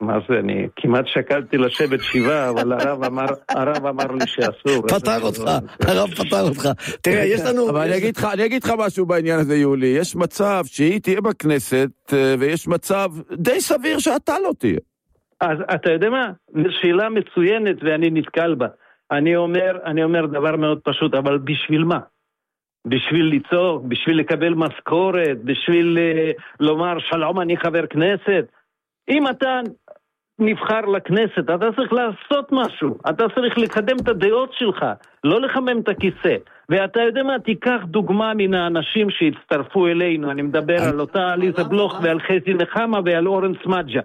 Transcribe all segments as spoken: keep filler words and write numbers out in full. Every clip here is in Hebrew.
מה זה, אני כמעט שקלתי לשבת שבעה, אבל הרב אמר, הרב אמר לי שאסור. פתר אותך, הרב פתר אותך. תראה, יש לנו... אבל אני אגיד לך, אני אגיד לך משהו בעניין הזה, יולי. יש מצב שהיא תהיה בכנסת, ויש מצב די סביר שאתה לא תהיה. אז אתה יודע מה? שאלה מצוינת ואני נתקל בה. אני אומר, אני אומר דבר מאוד פשוט, אבל בשביל מה? בשביל לצעוק, בשביל לקבל משכורת, בשביל uh, לומר שלום אני חבר כנסת. אם אתה נבחר לכנסת, אתה צריך לעשות משהו, אתה צריך לקדם את הדעות שלך, לא לחמם את הכיסא. ואתה יודע מה, תיקח דוגמה מן האנשים שהצטרפו אלינו, אני מדבר על אותה עליזה בלוך ועל חזי נחמה ועל אורן סמדג'ה.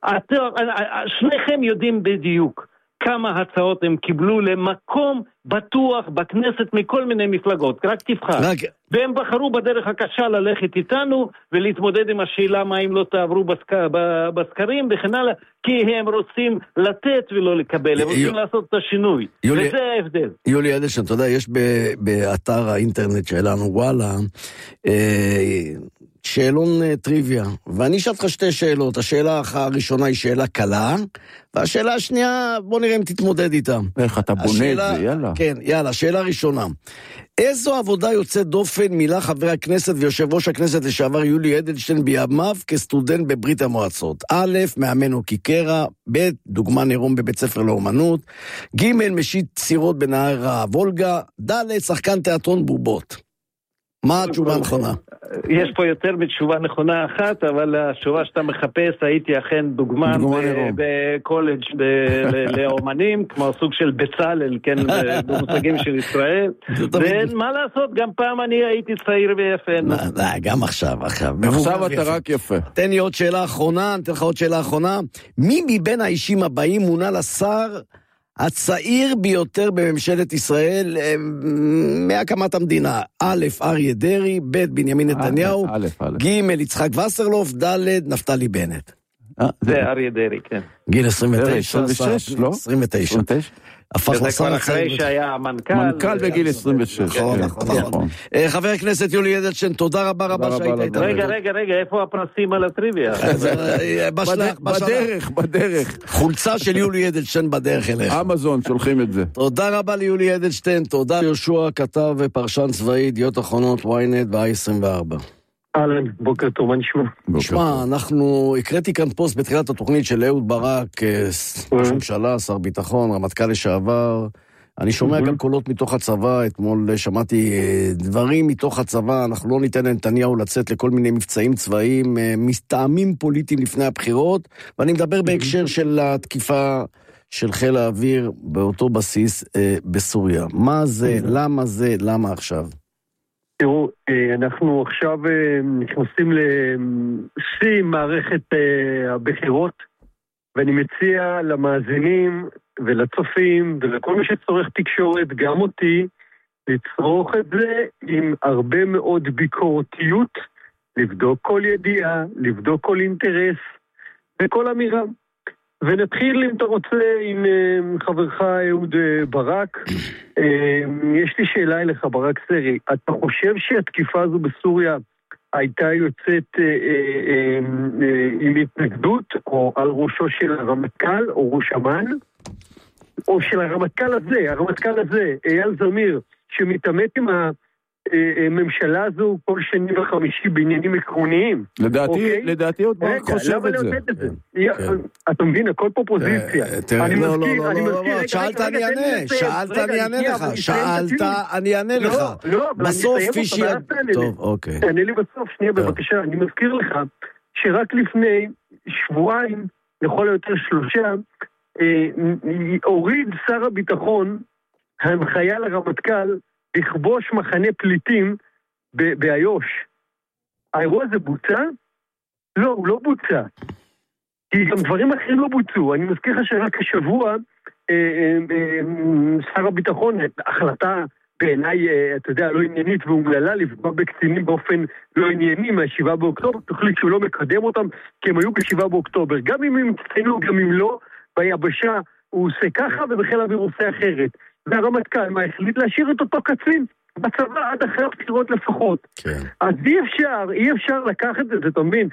שניכם יודעים בדיוק כמה הצעות הם קיבלו למקום בטוח בכנסת מכל מיני מפלגות, רק תבחר. רק... והם בחרו בדרך הקשה ללכת איתנו ולהתמודד עם השאלה מה אם לא תעברו בסק... בסקרים וכן הלאה, כי הם רוצים לתת ולא לקבל, הם רוצים י... לעשות את השינוי, יולי... וזה ההבדל. יולי אדלשטיין, אתה יודע, יש ב... באתר האינטרנט שלנו, וואלה, אה... שאלון טריוויה, ואני אשאל לך שתי שאלות. השאלה הראשונה היא שאלה קלה, והשאלה השנייה, בוא נראה אם תתמודד איתה. איך אתה בונה השאלה, את זה, יאללה. כן, יאללה, שאלה ראשונה. איזו עבודה יוצאת דופן מילא חבר הכנסת ויושב ראש הכנסת לשעבר יולי אדלשטיין בימיו כסטודנט בברית המועצות? א', מאמן הוקי-קרח, ב', דוגמן עירום בבית ספר לאומנות, ג', משיט סירות בנהר הוולגה, ד', שחקן תיאטרון בובות. מה התשובה הנכונה? יש פה יותר מתשובה נכונה אחת, אבל התשובה שאתה מחפש, הייתי אכן דוגמן בקולג' לאומנים, כמו סוג של בצלאל, כן, במושגים של ישראל. ומה לעשות, גם פעם אני הייתי צעיר ויפה. גם עכשיו, עכשיו. עכשיו אתה רק יפה. תן לי עוד שאלה אחרונה, נתן לך עוד שאלה אחרונה. מי מבין האישים הבאים מונה לשר הצעיר ביותר בממשלת ישראל מהקמת המדינה? א', אריה דרעי, ב', בנימין נתניהו, ג', יצחק וסרלוף, ד', נפתלי בנט. זה אריה דרעי, כן. גיל עשרים ותשע, עשרים ושש, לא? עשרים ותשע. הפך לשר אחרי שהיה מנכ"ל. מנכ"ל בגיל עשרים ושש. נכון, נכון. חבר הכנסת יולי אדלשטיין, תודה רבה רבה שהיית איתנו. רגע, רגע, רגע, איפה הפרסים על הטריוויה? בדרך, בדרך. חולצה של יולי אדלשטיין בדרך אליך. אמזון, שולחים את זה. תודה רבה ליולי אדלשטיין, תודה יהושע, כתב ופרשן צבאי, ידיעות אחרונות, ynet ו-איי עשרים וארבע. אהלן, בוקר טוב, מה נשמע? נשמע, אנחנו, הקראתי כאן פוסט בתחילת התוכנית של אהוד ברק, ראש ממשלה, שר ביטחון, רמטכ"ל לשעבר. אני שומע גם קולות מתוך הצבא, אתמול שמעתי דברים מתוך הצבא, אנחנו לא ניתן לנתניהו לצאת לכל מיני מבצעים צבאיים, מסתעמים פוליטיים לפני הבחירות, ואני מדבר בהקשר של התקיפה של חיל האוויר באותו בסיס בסוריה. מה זה, למה זה, למה עכשיו? תראו, אנחנו עכשיו נכנסים לשיא מערכת הבחירות, ואני מציע למאזינים ולצופים ולכל מי שצורך תקשורת, גם אותי, לצרוך את זה עם הרבה מאוד ביקורתיות, לבדוק כל ידיעה, לבדוק כל אינטרס וכל אמירה. ונתחיל, אם אתה רוצה, עם חברך אהוד ברק. יש לי שאלה אליך, ברק סרי. אתה חושב שהתקיפה הזו בסוריה הייתה יוצאת עם התנגדות, או על ראשו של הרמטכ"ל, או ראש אמ"ן, או של הרמטכ"ל הזה, הרמטכ"ל הזה, אייל זמיר, שמתעמת עם הממשלה הזו כל שני וחמישי בעניינים עקרוניים? לדעתי, לדעתי עוד ברק חושב את זה. אתה מבין, הכל פה פוזיציה. לא, לא, לא, לא, שאלת אני אענה, שאלת אני אענה לך, שאלת אני אענה לך. בסוף פישי... טוב, אוקיי. תענה לי בסוף, שנייה בבקשה, אני מזכיר לך שרק לפני שבועיים, לכל היותר שלושה, הוריד שר הביטחון ההנחיה לרמטכ"ל לכבוש מחנה פליטים באיו"ש. האירוע הזה בוצע? לא, הוא לא בוצע. כי גם דברים אחרים לא בוצעו. אני מזכיר לך שרק השבוע שר הביטחון, החלטה בעיניי, אתה יודע, לא עניינית ואומללה, לפגוע בקצינים באופן לא ענייני מהשבעה באוקטובר, תחליט שהוא לא מקדם אותם, כי הם היו בשבעה באוקטובר. גם אם הם מצטיינו, גם אם לא, ביבשה הוא עושה ככה, ובחיל האוויר הוא עושה אחרת. והרמטכ"ל, מה, החליט להשאיר את אותו קצין בצבא עד אחרי הבחירות לפחות. כן. אז אי אפשר, אי אפשר לקחת את זה, אתה מבין?